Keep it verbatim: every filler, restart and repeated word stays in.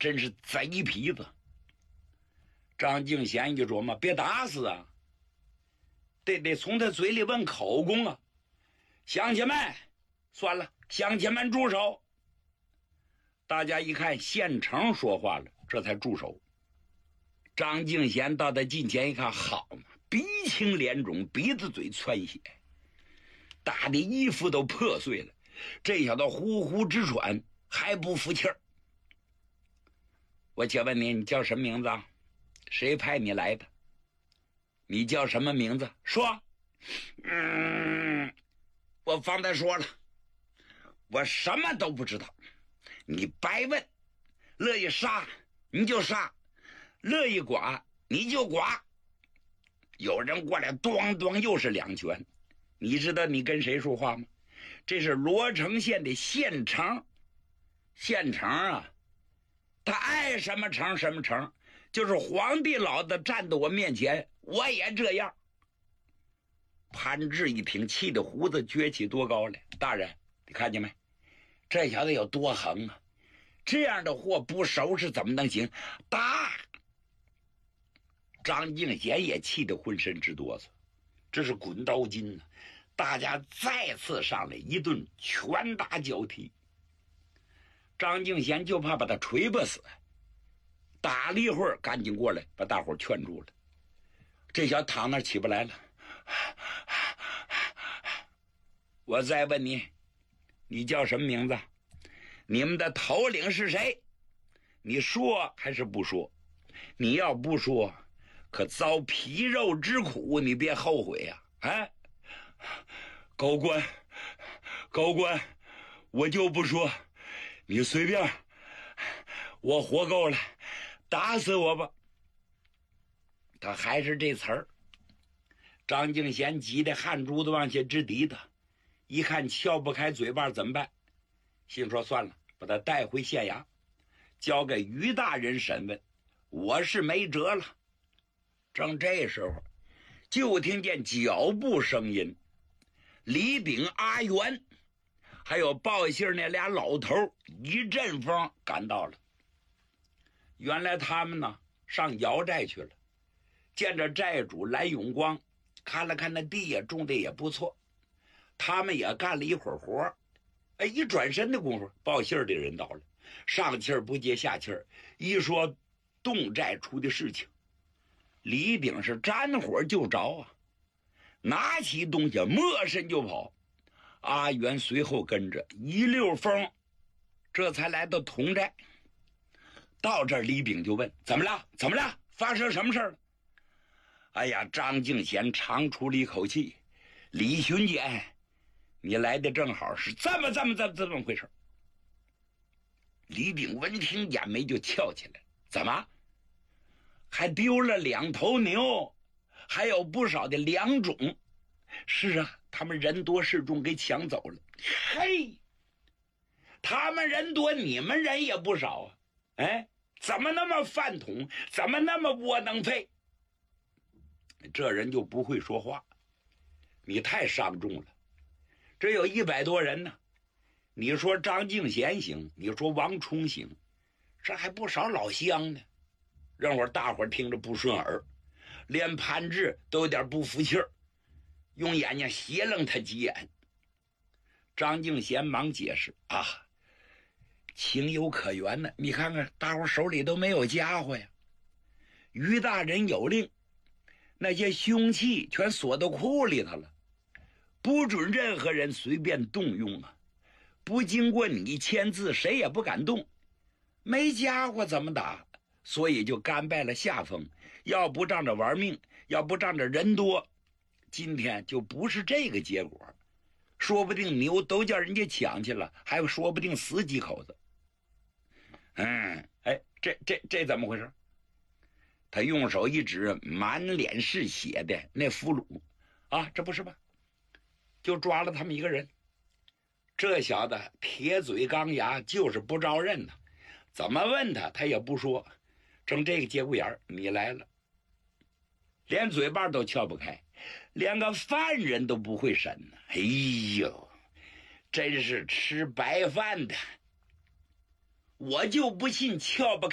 真是贼皮子。张敬贤一琢磨，别打死啊，得得从他嘴里问口供啊。乡亲们，算了，乡亲们住手。大家一看县城说话了，这才住手。张敬贤到他近前一看，好嘛，鼻青脸肿，鼻子嘴窜血，打的衣服都破碎了。这小子呼呼直喘，还不服气儿。我且问你，你叫什么名字啊？谁派你来的？你叫什么名字？说。嗯，我方才说了，我什么都不知道。你白问，乐意杀你就杀，乐意剐你就剐。有人过来咣咣又是两拳。你知道你跟谁说话吗？这是罗城县的县城。县城啊，他爱什么城什么城，就是皇帝老子站在我面前我也这样。潘志一听，气得胡子撅起多高来。大人，你看见没？这小子有多横啊！这样的货不收拾怎么能行？打！张敬贤也气得浑身直哆嗦，这是滚刀筋啊！大家再次上来一顿拳打脚踢。张敬贤就怕把他锤不死，打了一会儿赶紧过来把大伙劝住了。这小子躺那起不来了。我再问你，你叫什么名字？你们的头领是谁？你说还是不说？你要不说，可遭皮肉之苦，你别后悔呀！啊，高官，高官，我就不说，你随便，我活够了，打死我吧。他还是这词儿。张敬贤急得汗珠子往下直滴的，一看撬不开嘴巴怎么办？心说算了，把他带回县衙，交给于大人审问，我是没辙了。正这时候，就听见脚步声音，李炳、阿元还有报信那俩老头一阵风赶到了。原来他们呢上姚寨去了，见着寨主蓝永光，看了看那地也种的也不错，他们也干了一会儿活。哎，一转身的功夫，报信的人到了，上气儿不接下气儿，一说侗寨出的事情。李炳是沾火就着啊，拿起东西没身就跑。阿元随后跟着，一溜风，这才来到侗寨。到这儿，李炳就问：怎么了？怎么了？发生什么事了？哎呀，张敬贤长出了一口气：李巡检，你来的正好，是这么这么这么这么回事。李炳闻听，眼眉就翘起来：怎么还丢了两头牛，还有不少的粮种？是啊，他们人多势众，给抢走了。嘿，他们人多，你们人也不少啊！哎，怎么那么饭桶？怎么那么窝囊废？这人就不会说话，你太伤众了。这有一百多人呢，你说张敬贤行，你说王冲行，这还不少老乡呢。让会儿大伙儿听着不顺耳，连潘志都有点不服气儿，用眼睛斜楞他几眼。张敬贤忙解释：啊，情有可原呢，你看看大伙手里都没有家伙呀。于大人有令，那些凶器全锁到库里头了，不准任何人随便动用啊！不经过你签字，谁也不敢动。没家伙怎么打？所以就甘拜了下风。要不仗着玩命，要不仗着人多，今天就不是这个结果。说不定牛都叫人家抢去了，还说不定死几口子。嗯，哎，这这这怎么回事？他用手一指满脸是血的那俘虏，啊，这不是吧？就抓了他们一个人。这小子铁嘴钢牙，就是不招认呢。怎么问他，他也不说。正这个节骨眼儿，你来了，连嘴巴都撬不开，连个犯人都不会审呢。哎呦，真是吃白饭的！我就不信撬不